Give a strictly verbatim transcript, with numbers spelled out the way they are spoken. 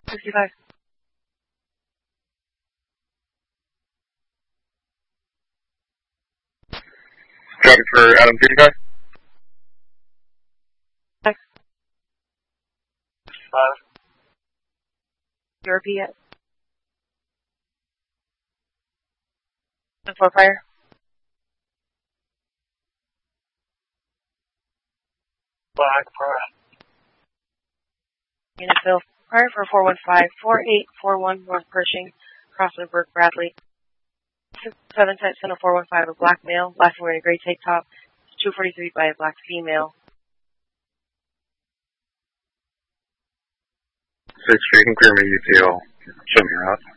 sixty-five. Traffic for Adam fifty-five. Five. Five. Your P yet? And for fire? Black fire. Unit Bill. Fire for four one five, four eight four one North Pershing, crossing Burke Bradley. seven type center four one five, a black male, last wearing a gray tank top, two forty-three by a black female. six three, can clear me U T L. Show me your route.